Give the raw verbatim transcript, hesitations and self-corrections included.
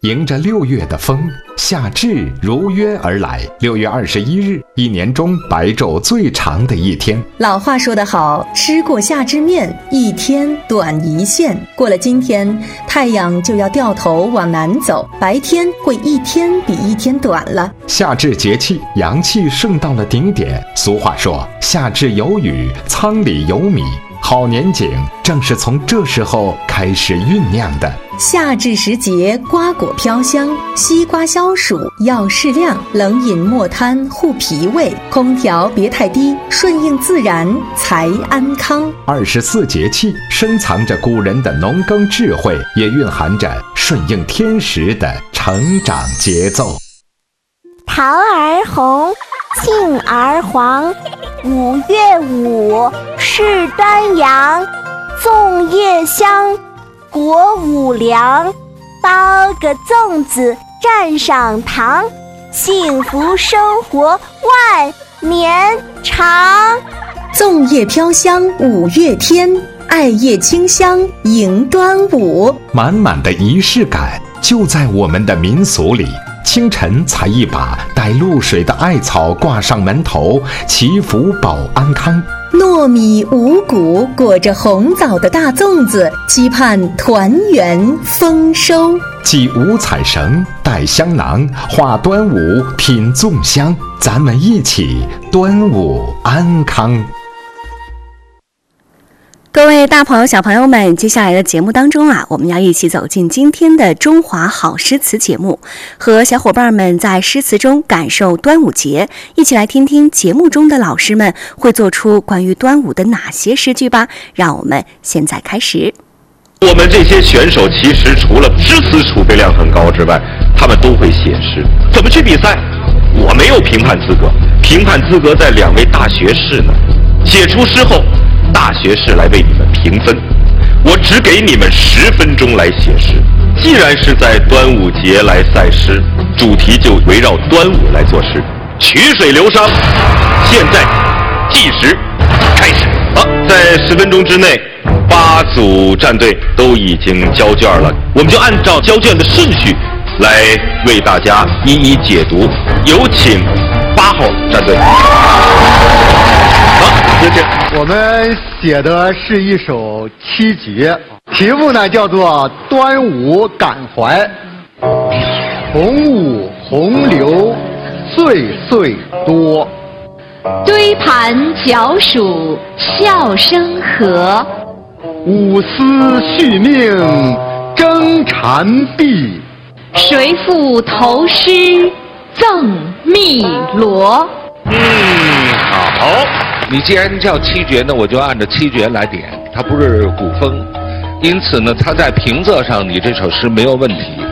迎着六月的风，夏至如约而来。六月二十一日，一年中白昼最长的一天。 老话说得好，吃过夏至面，一天短一线。过了今天，太阳就要掉头往南走，白天会一天比一天短了。 夏至节气，阳气盛到了顶点。俗话说，夏至有雨，仓里有米。好年景正是从这时候开始酝酿的。 夏至时节，瓜果飘香，西瓜消暑要适量，冷饮莫贪护脾胃，空调别太低，顺应自然才安康。 二十四节气深藏着古人的农耕智慧，也蕴含着顺应天时的成长节奏。 桃儿红，杏儿黄，五月五是端阳，粽叶香，果五粮，包个粽子蘸上糖，幸福生活万年长。 粽叶飘香五月天，艾叶清香迎端午。 满满的仪式感就在我们的民俗里。清晨采一把带露水的艾草挂上门头，祈福保安康。 糯米五谷裹着红枣的大粽子，期盼团圆丰收。 系五彩绳，带香囊，画端午，品粽香，咱们一起端午安康。 各位大朋友小朋友们，接下来的节目当中啊，我们要一起走进今天的中华好诗词节目，和小伙伴们在诗词中感受端午节，一起来听听节目中的老师们会做出关于端午的哪些诗句吧。让我们现在开始。 我们这些选手其实除了诗词储备量很高之外，他们都会写诗。怎么去比赛？我没有评判资格，评判资格在两位大学士呢。写出诗后，大学士来为你们评分，我只给你们十分钟来写诗。既然是在端午节来赛诗，主题就围绕端午来做诗，曲水流觞。现在计时开始。好，在十分钟之内，八组战队都已经交卷了，我们就按照交卷的顺序来为大家一一解读。有请八号战队。 我们写的是一首七绝，题目呢叫做《端午感怀》。红舞红榴岁岁多， 堆盘嚼黍笑声和， 五丝续命争缠璧， 谁负头诗赠汨罗。 嗯，好。你既然叫七绝呢，我就按照七绝来点，它不是古风，因此呢，它在平仄上你这首诗没有问题。